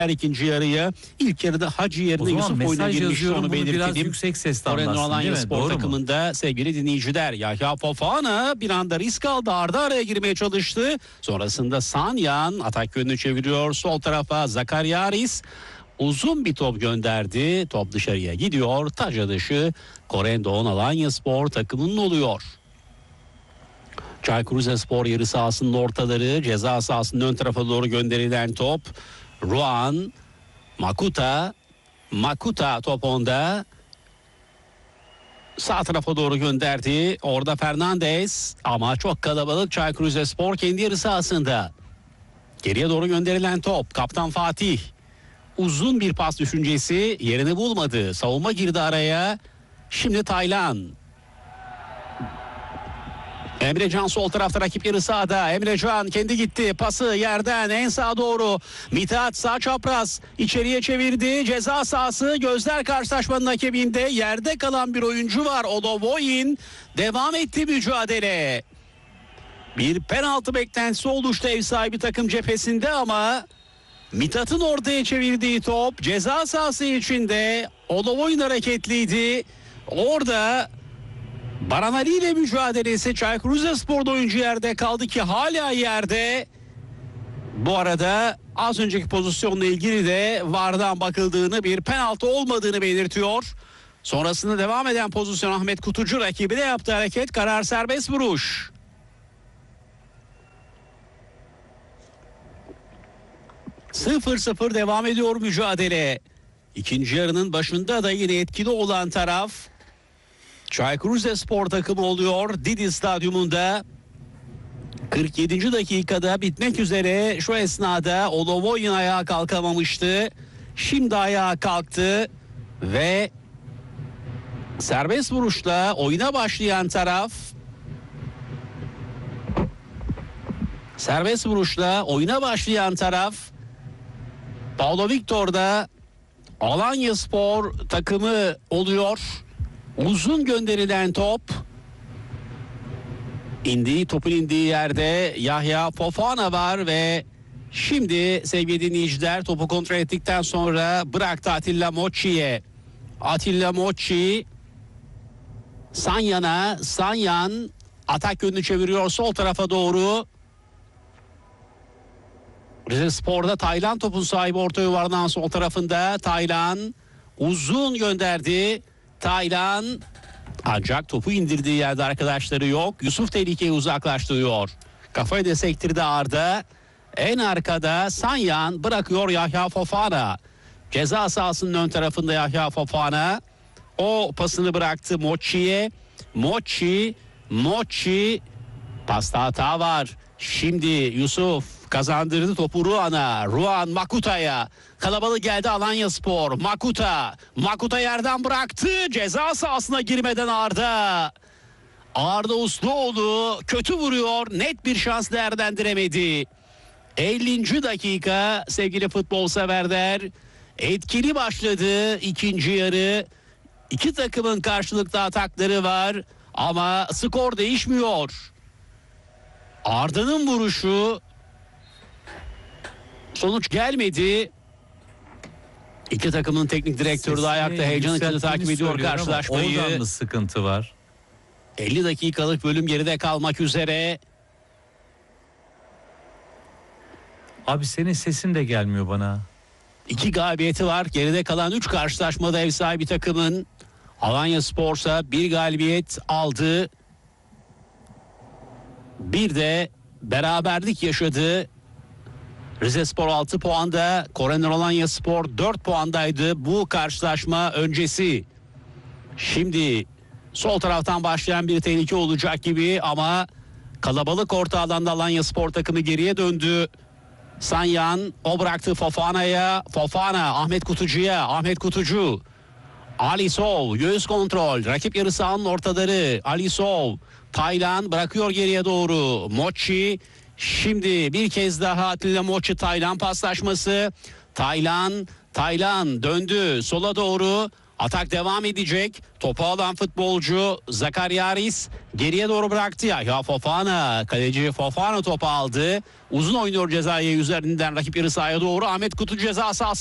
ikinci yarıya. İlk yarıda Hacı yerine Yusuf oyuna girmişti, onu belirtelim. Biraz yüksek sesle anlatsın, Alanya değil mi? Spor takımında sevgili dinleyiciler, Yahya Fofana bir anda risk aldı, araya girmeye çalıştı. Sonrasında Sanyan atak yönünü çeviriyor sol tarafa. Zakaryaris uzun bir top gönderdi. Top dışarıya gidiyor. Taca dışı. Korendon Alanya Spor takımının oluyor. Çaykur Rizespor yarı sahasının ortaları, ceza sahasının ön tarafa doğru gönderilen top. Ruan, Makuta top onda. Sağ tarafa doğru gönderdi. Orada Fernandes, ama çok kalabalık Çaykur Rizespor kendi yarı sahasında. Geriye doğru gönderilen top. Kaptan Fatih. Uzun bir pas düşüncesi yerini bulmadı. Savunma girdi araya. Şimdi Taylan. Emrecan sol tarafta, rakip yarı sahada. Emrecan kendi gitti. Pası yerden en sağa doğru. Mithat sağ çapraz. İçeriye çevirdi. Ceza sahası. Gözler karşılaşmanın hakeminde. Yerde kalan bir oyuncu var. Olovoyin. Devam etti mücadele. Bir penaltı beklentisi oluştu ev sahibi takım cephesinde ama Mithat'ın ortaya çevirdiği top ceza sahası içinde. Olovoyin hareketliydi. Orada Baran Ali ile mücadelesi, Çaykur Rizespor'da oyuncu yerde kaldı ki hala yerde. Bu arada az önceki pozisyonla ilgili de VAR'dan bakıldığını, bir penaltı olmadığını belirtiyor. Sonrasında devam eden pozisyon, Ahmet Kutucu rakibi de yaptığı hareket, karar serbest vuruş. Sıfır devam ediyor mücadele. İkinci yarının başında da yine etkili olan taraf Çaykur Rizespor takımı oluyor. Didi Stadyumunda 47. dakikada bitmek üzere. Şu esnada Olovoyin ayağa kalkamamıştı. Şimdi ayağa kalktı ve serbest vuruşla oyuna başlayan taraf, Paulo Victor'da Alanya Spor takımı oluyor. Uzun gönderilen top. Topun indiği yerde Yahya Fofana var ve şimdi sevgili dinleyiciler, topu kontrol ettikten sonra bıraktı Atilla Mochi'ye. Atilla Mochi Sanyan atak yönünü çeviriyor sol tarafa doğru. Rizespor'da Taylan topun sahibi, orta yuvarlağın sol tarafında. Taylan uzun gönderdi. Taylan ancak topu indirdiği yerde arkadaşları yok. Yusuf tehlikeyi uzaklaştırıyor. Kafayı da sektirdi Arda. En arkada Sanyan bırakıyor Yahya Fofana. Ceza sahasının ön tarafında Yahya Fofana. O pasını bıraktı Mochi'ye. Mochi pasta hata var. Şimdi Yusuf kazandırdı topu Ruan'a. Ruan Makuta'ya. Kalabalık geldi Alanya Spor. Makuta yerden bıraktı. Ceza sahasına girmeden Arda Usluoğlu kötü vuruyor. Net bir şans değerlendiremedi. 50. dakika sevgili futbol severler. Etkili başladı ikinci yarı. İki takımın karşılıklı atakları var ama skor değişmiyor. Arda'nın vuruşu, sonuç gelmedi. İki takımın teknik direktörü de ayakta heyecan içinde takip ediyor karşılaşmayı. Oradan mı sıkıntı var? 50 dakikalık bölüm geride kalmak üzere. Abi senin sesin de gelmiyor bana. 2 galibiyeti var. Geride kalan 3 karşılaşmada ev sahibi takımın. Alanya Spor'sa 1 galibiyet aldı. Bir de beraberlik yaşadı. Rizespor 6 puanda, Korendon Alanya Spor 4 puandaydı bu karşılaşma öncesi. Şimdi sol taraftan başlayan bir tehlike olacak gibi ama kalabalık orta alanda Alanya Spor takımı geriye döndü. Sanyan o bıraktı Fofana'ya. Fofana Ahmet Kutucu'ya. Ahmet Kutucu. Alisov göğüs kontrol. Rakip yarı sahanın ortaları. Alisov. Taylan bırakıyor geriye doğru. Mochi. Şimdi bir kez daha Atilla Mochi Taylan paslaşması. Taylan döndü sola doğru. Atak devam edecek. Topu alan futbolcu Zakaryaris geriye doğru bıraktı. Ya Fofana, kaleci Fofana topu aldı. Uzun oynuyor cezayı üzerinden rakip yarı sahaya doğru. Ahmet Kutu ceza sahası